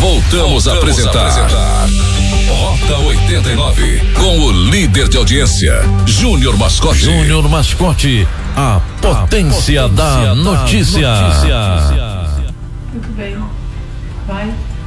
Voltamos a apresentar Rota 89, com o líder de audiência, Júnior Mascote. Júnior Mascote, a potência da notícia. Muito bem. Vai.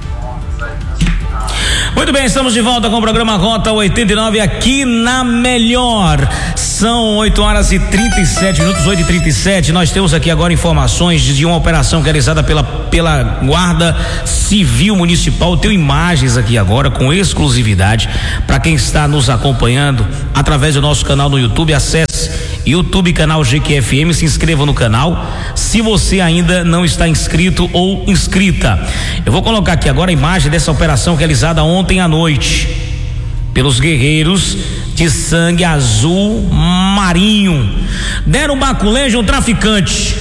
Muito bem, estamos de volta com o programa Rota 89 aqui na Melhor. São 8h37, 8h37. Nós temos aqui agora informações de uma operação realizada pela Guarda Civil Municipal. Eu tenho imagens aqui agora com exclusividade para quem está nos acompanhando através do nosso canal no YouTube. Acesse YouTube canal GQFM, se inscreva no canal se você ainda não está inscrito ou inscrita. Eu vou colocar aqui agora a imagem dessa operação realizada ontem à noite pelos guerreiros de sangue azul marinho. Deram baculejo a um traficante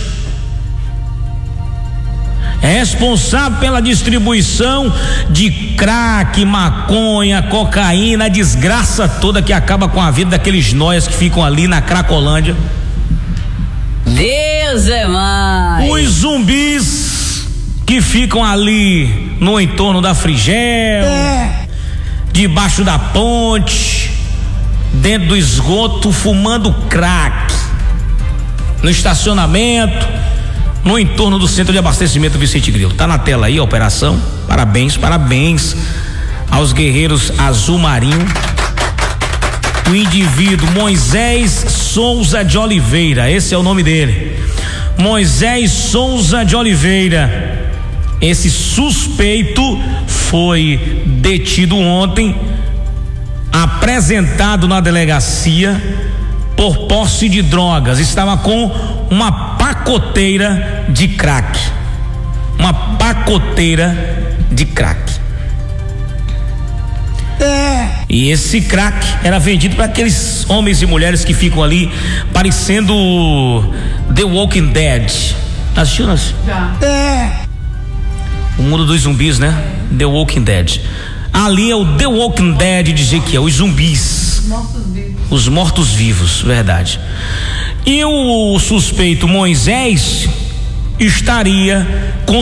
responsável pela distribuição de crack, maconha, cocaína, a desgraça toda que acaba com a vida daqueles nóias que ficam ali na Cracolândia. Deus é mais. Os zumbis que ficam ali no entorno da Frigel, debaixo da ponte, dentro do esgoto, fumando crack, no estacionamento, no entorno do centro de abastecimento Vicente Grilo. Tá na tela aí a operação. Parabéns aos guerreiros azul marinho. O indivíduo Moisés Souza de Oliveira, esse é o nome dele, Moisés Souza de Oliveira. Esse suspeito foi detido ontem, apresentado na delegacia por posse de drogas. Estava com uma pacoteira de crack. Uma pacoteira de crack. E esse crack era vendido para aqueles homens e mulheres que ficam ali parecendo The Walking Dead. Assistiu, não? Já. O mundo dos zumbis, né? The Walking Dead. Ali é o The Walking Dead de Ezequiel, os zumbis. Os mortos-vivos, verdade. E o suspeito Moisés estaria com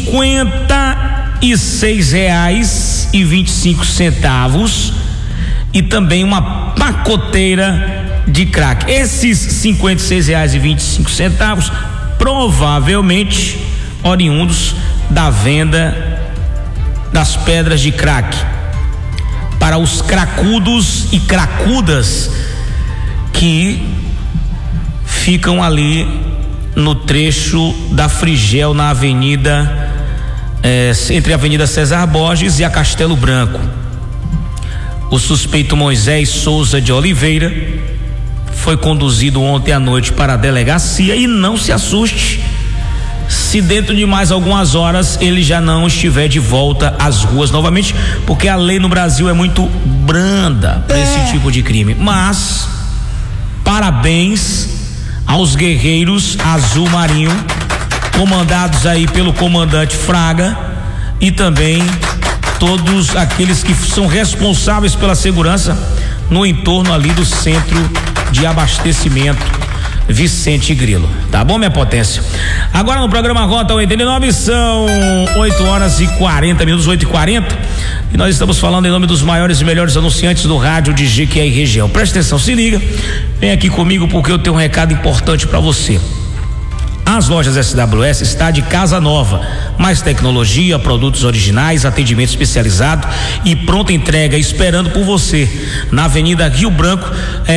R$56,25 e também uma pacoteira de crack. Esses R$56,25 provavelmente oriundos da venda das pedras de crack para os cracudos e cracudas que ficam ali no trecho da Frigel, na avenida entre a Avenida César Borges e a Castelo Branco. O suspeito Moisés Souza de Oliveira foi conduzido ontem à noite para a delegacia. E não se assuste se dentro de mais algumas horas ele já não estiver de volta às ruas novamente, porque a lei no Brasil é muito branda para esse tipo de crime. Mas parabéns aos guerreiros azul marinho, comandados aí pelo comandante Fraga, e também todos aqueles que são responsáveis pela segurança no entorno ali do centro de abastecimento Vicente Grilo. Tá bom, minha potência? Agora no programa Rota 89 são 8h40, 8h40, e nós estamos falando em nome dos maiores e melhores anunciantes do rádio de Jequié região. Presta atenção, se liga, vem aqui comigo porque eu tenho um recado importante para você. As lojas SWS está de casa nova, mais tecnologia, produtos originais, atendimento especializado e pronta entrega esperando por você na Avenida Rio Branco,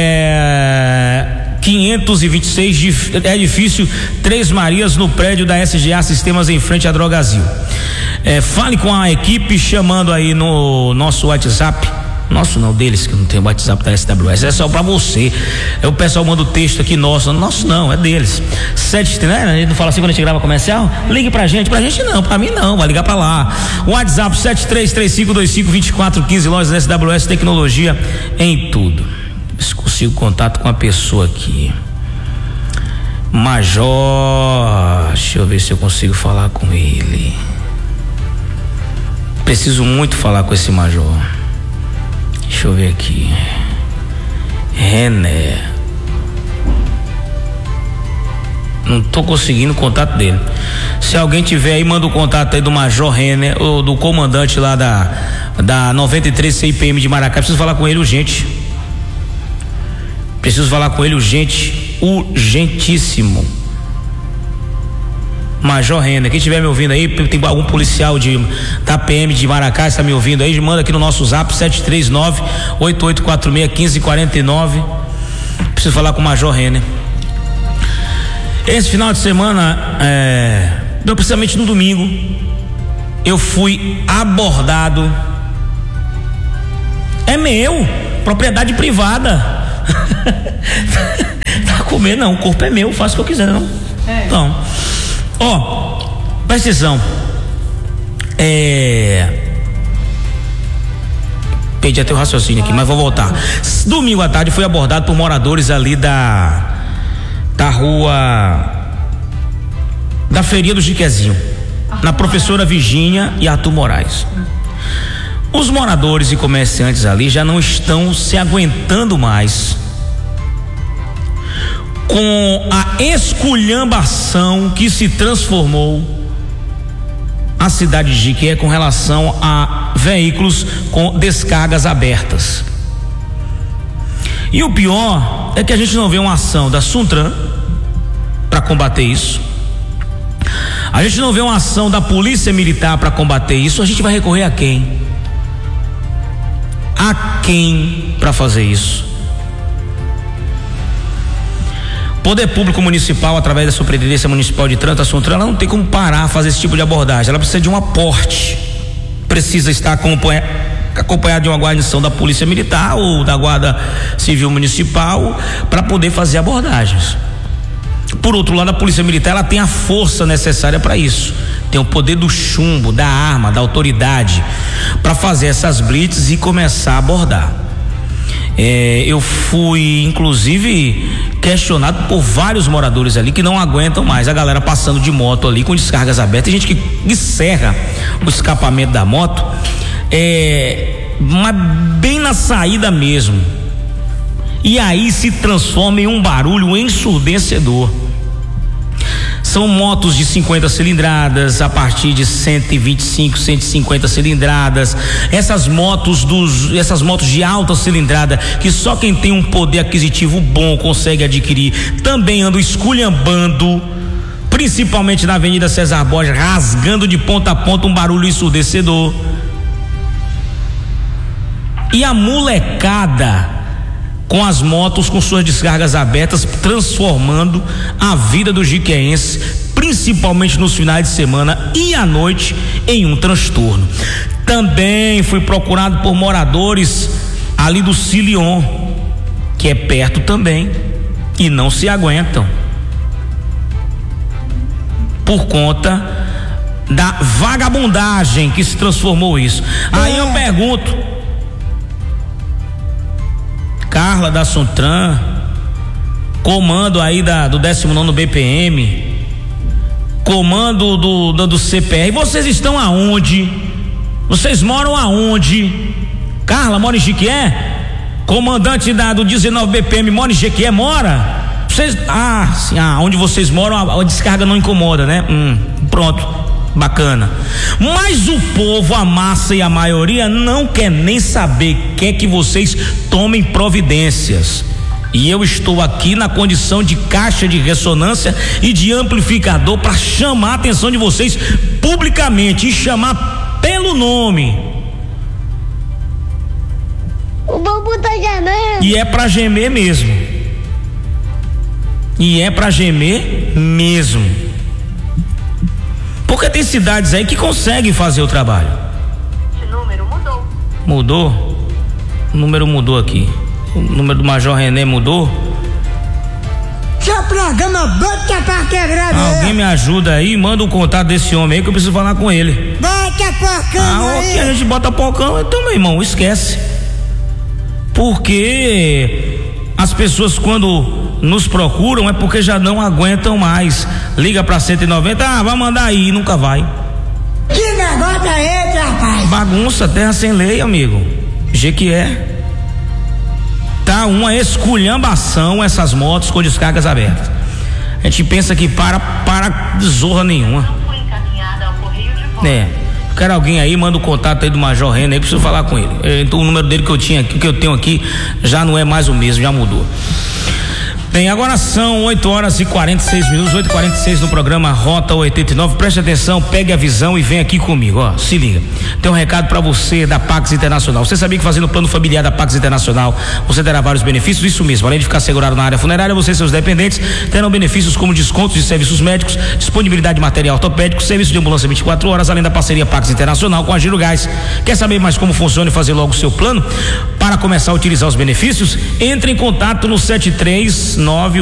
526, edifício Três Marias, no prédio da SGA Sistemas, em frente à Drogazil. Fale com a equipe chamando aí no nosso WhatsApp. Nosso não, deles, que não tem o WhatsApp da SWS, é só pra você. O pessoal manda o texto aqui, nosso não, é deles. 7, né? A gente não fala assim quando a gente grava comercial? Ligue pra gente não, pra mim não, vai ligar pra lá. WhatsApp 7335252415, lojas SWS, tecnologia em tudo. Se consigo contato com a pessoa aqui. Major, deixa eu ver se eu consigo falar com ele. Preciso muito falar com esse major. Deixa eu ver aqui. Não tô conseguindo o contato dele. Se alguém tiver aí, manda o contato aí do Major Renner ou do comandante lá da 93 CIPM de Maracá. Preciso falar com ele urgente. Urgentíssimo. Major Renner, quem estiver me ouvindo aí, tem algum policial da PM de Maracá, está me ouvindo aí, manda aqui no nosso zap 739-8846-1549. Preciso falar com o Major Renner. Esse final de semana, precisamente no domingo, eu fui abordado. É meu, propriedade privada. Tá comendo não, o corpo é meu, faço o que eu quiser, não. Então, presta atenção. Perdi até o raciocínio aqui, mas vou voltar. Domingo à tarde fui abordado por moradores ali da rua da Feirinha do Jiquezinho, na Professora Virgínia e Arthur Moraes. Os moradores e comerciantes ali já não estão se aguentando mais com a esculhambação que se transformou a cidade de Jiquié com relação a veículos com descargas abertas. E o pior é que a gente não vê uma ação da Suntran para combater isso. A gente não vê uma ação da Polícia Militar para combater isso. A gente vai recorrer a quem? A quem para fazer isso? Poder Público Municipal, através da Superintendência Municipal de Trânsito, a Suntran, ela não tem como parar a fazer esse tipo de abordagem. Ela precisa de um aporte, precisa estar acompanhado de uma guarnição da Polícia Militar ou da Guarda Civil Municipal para poder fazer abordagens. Por outro lado, a Polícia Militar, ela tem a força necessária para isso, tem o poder do chumbo, da arma, da autoridade para fazer essas blitz e começar a abordar. Eu fui inclusive questionado por vários moradores ali que não aguentam mais a galera passando de moto ali com descargas abertas. Tem gente que encerra o escapamento da moto, mas bem na saída mesmo, e aí se transforma em um barulho ensurdecedor. São motos de 50 cilindradas a partir de 125, 150 cilindradas. Essas motos de alta cilindrada que só quem tem um poder aquisitivo bom consegue adquirir, também andam esculhambando, principalmente na Avenida César Borges, rasgando de ponta a ponta, um barulho ensurdecedor. E a molecada com as motos com suas descargas abertas, transformando a vida do jiqueense, principalmente nos finais de semana e à noite, em um transtorno. Também fui procurado por moradores ali do Cilion, que é perto também, e não se aguentam por conta da vagabundagem que se transformou isso. Aí eu pergunto, Carla da Suntran, comando aí do 19º BPM, comando do CPR, vocês estão aonde? Vocês moram aonde? Carla mora em Jiquié? Comandante do 19 BPM mora em Jiquié? Mora? Vocês, sim, onde vocês moram a descarga não incomoda, né? Pronto. Bacana. Mas o povo, a massa e a maioria não quer nem saber, quer que vocês tomem providências. E eu estou aqui na condição de caixa de ressonância e de amplificador para chamar a atenção de vocês publicamente e chamar pelo nome. O bobo tá gemendo. E é pra gemer mesmo. Porque tem cidades aí que conseguem fazer o trabalho. Esse número mudou. Mudou? O número mudou aqui. O número do Major Renner mudou? Seu programa bota pra quebrar. Alguém me ajuda aí, manda o contato desse homem aí que eu preciso falar com ele. Bota porcão aí. Ok, a gente bota porcão, então meu irmão, esquece. Porque as pessoas quando nos procuram é porque já não aguentam mais. Liga pra 190, vai mandar aí, nunca vai. Que negócio é esse, rapaz? Bagunça, terra sem lei, amigo. Jequié. Tá uma esculhambação essas motos com descargas abertas. A gente pensa que para zorra nenhuma. Não foi encaminhada ao correio de volta. Quero alguém aí, manda o contato aí do Major Renner aí, preciso falar com ele. Então, o número dele que eu tenho aqui já não é mais o mesmo, já mudou. Bem, agora são 8h46, 8h46 no programa Rota 89. Preste atenção, pegue a visão e vem aqui comigo, ó. Se liga. Tem um recado para você da Pax Internacional. Você sabia que fazendo o plano familiar da Pax Internacional você terá vários benefícios? Isso mesmo, além de ficar segurado na área funerária, você e seus dependentes terão benefícios como descontos de serviços médicos, disponibilidade de material ortopédico, serviço de ambulância 24 horas, além da parceria Pax Internacional com a Girogás. Quer saber mais como funciona e fazer logo o seu plano? Para começar a utilizar os benefícios, entre em contato no 739